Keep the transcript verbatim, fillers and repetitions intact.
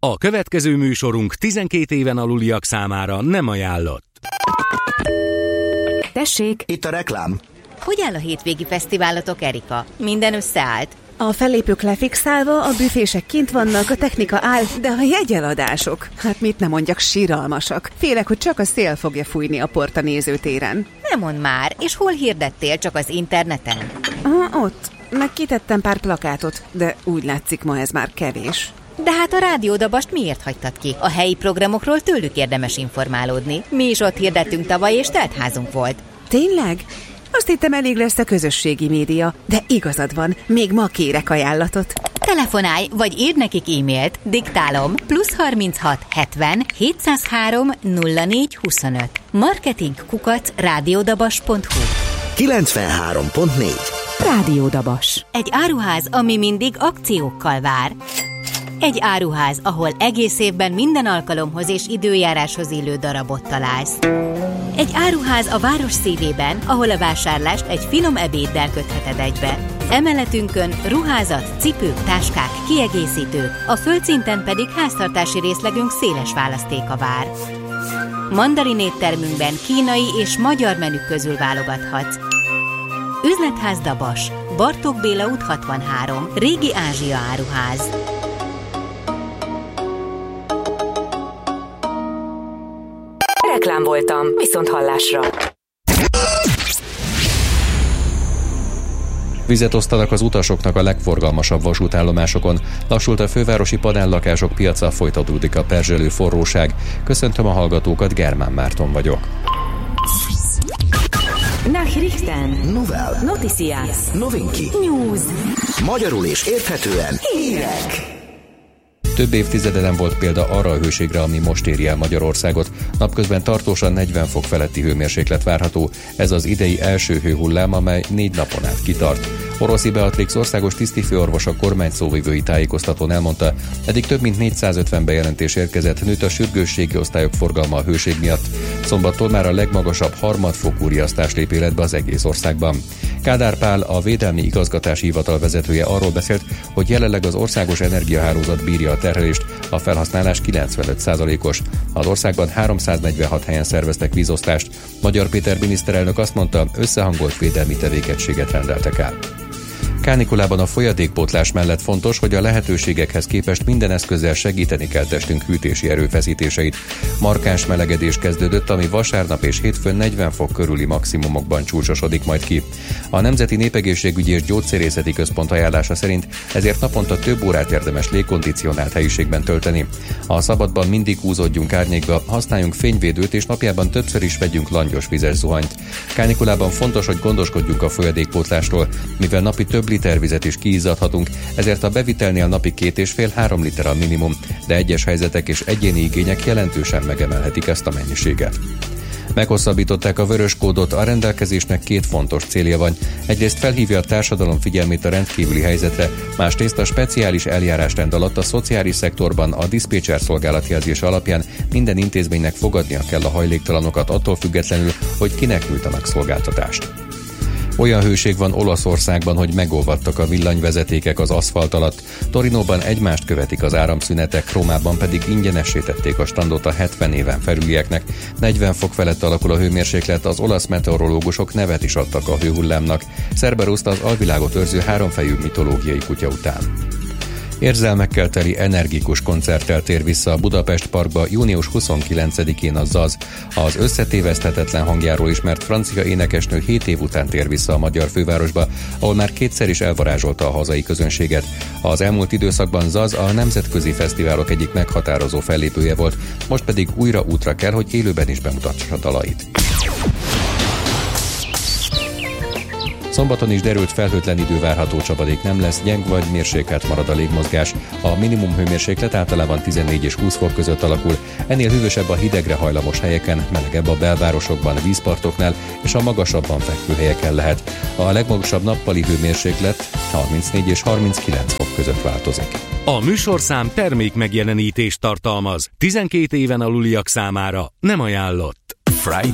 A következő műsorunk tizenkét éven aluliak számára nem ajánlott. Tessék! Itt a reklám. Hogy áll a hétvégi fesztiválotok, Erika? Minden összeállt? A fellépők lefixálva, a büfések kint vannak, a technika áll, de a jegyeladások, hát mit nem mondjak, siralmasak. Félek, hogy csak a szél fogja fújni a port a nézőtéren. Nem mondd már, és hol hirdettél, csak az interneten? Aha, ott. Meg kitettem pár plakátot, de úgy látszik, ma ez már kevés. De hát a Rádiódabast miért hagytad ki? A helyi programokról tőlük érdemes informálódni. Mi is ott hirdettünk tavaly, és teltházunk volt. Tényleg? Azt hittem, elég lesz a közösségi média, de igazad van, még ma kérek ajánlatot. Telefonálj, vagy írd nekik e-mailt, diktálom, plusz harminchat hetven hétszázhárom nulla négy huszonöt. Marketing kukac rádiódabas pont hu. kilencvenhárom pont négy. Rádiódabas. Egy áruház, ami mindig akciókkal vár. Egy áruház, ahol egész évben minden alkalomhoz és időjáráshoz illő darabot találsz. Egy áruház a város szívében, ahol a vásárlást egy finom ebéddel kötheted egybe. Emeletünkön ruházat, cipők, táskák, kiegészítők, a földszinten pedig háztartási részlegünk széles választéka vár. Mandarin éttermünkben kínai és magyar menük közül válogathatsz. Üzletház Dabas, Bartók Béla út hatvanhárom, Régi Ázsia áruház. Reklám voltam, viszont hallásra. Vizet osztanak az utasoknak a legforgalmasabb vasútállomásokon. Lassult a fővárosi padállakások piaca, folytatódik a perzselő forróság. Köszöntöm a hallgatókat, Germán Márton vagyok. Nachrichten. Novel. Noticias. Novinki. News. Magyarul és érthetően. Hírek. Több évtizede nem volt példa arra a hőségre, ami most éri el Magyarországot. Napközben tartósan negyven fok feletti hőmérséklet várható. Ez az idei első hőhullám, amely négy napon át kitart. Oroszi Beatrix országos tisztifőorvos a kormány szóvivői tájékoztatón elmondta, eddig több mint négyszázötven bejelentés érkezett, nőtt a sürgősségi osztályok forgalma a hőség miatt. Szombattól már a legmagasabb harmadfokú riasztás lép életbe az egész országban. Kádár Pál, a Védelmi Igazgatási Hivatal vezetője arról beszélt, hogy jelenleg az országos energiahálózat bírja a terhelést, a felhasználás kilencvenöt százalékos. Az országban háromszáznegyvenhat helyen szerveztek vízosztást. Magyar Péter miniszterelnök azt mondta, összehangolt védelmi tevékenységet rendeltek el. Kánikulában a folyadékpótlás mellett fontos, hogy a lehetőségekhez képest minden eszközzel segíteni kell testünk hűtési erőfeszítéseit. Markáns melegedés kezdődött, ami vasárnap és hétfőn negyven fok körüli maximumokban csúcsosodik majd ki. A Nemzeti Népegészségügyi és Gyógyszerészeti Központ ajánlása szerint ezért naponta több órát érdemes légkondicionált helyiségben tölteni. A szabadban mindig húzódjunk árnyékba, használjunk fényvédőt és napjában többször is vegyünk langyos vizes zuhanyt. Kánikulában fontos, hogy gondoskodjunk a folyadékpótlásról, mivel napi több liter vizet is kiizzadhatunk, ezért a bevitelnél napi két és fél három liter a minimum, de egyes helyzetek és egyéni igények jelentősen megemelhetik ezt a mennyiséget. Meghosszabbították a vörös kódot, a rendelkezésnek két fontos célja van. Egyrészt felhívja a társadalom figyelmét a rendkívüli helyzetre, másrészt a speciális eljárásrend alatt a szociális szektorban a diszpécser szolgálatjelzése alapján minden intézménynek fogadnia kell a hajléktalanokat attól függetlenül, hogy kinek nyújtanak szolgáltatást. Olyan hőség van Olaszországban, hogy megolvadtak a villanyvezetékek az aszfalt alatt. Torinóban egymást követik az áramszünetek, Rómában pedig ingyenessé tették a standot a hetven éven felülieknek. negyven fok felett alakul a hőmérséklet, az olasz meteorológusok nevet is adtak a hőhullámnak. Cerberuszt az alvilágot őrző háromfejű mitológiai kutya után. Érzelmekkel teli energikus koncerttel tér vissza a Budapest Parkba június huszonkilencedikén a Zaz. Az összetéveszthetetlen hangjáról ismert francia énekesnő hét év után tér vissza a magyar fővárosba, ahol már kétszer is elvarázsolta a hazai közönséget. Az elmúlt időszakban Zaz a nemzetközi fesztiválok egyik meghatározó fellépője volt, most pedig újra útra kell, hogy élőben is bemutassa dalait. Szombaton is derült, felhőtlen idő várható, csapadék nem lesz, gyeng vagy mérsékelt marad a légmozgás. A minimum hőmérséklet általában tizennégy és húsz fok között alakul, ennél hűvösebb a hidegre hajlamos helyeken, melegebb a belvárosokban, vízpartoknál és a magasabban fekvő helyeken lehet. A legmagasabb nappali hőmérséklet harmincnégy és harminckilenc fok között változik. A műsorszám termék megjelenítést tartalmaz. tizenkét éven aluliak számára nem ajánlott. Friday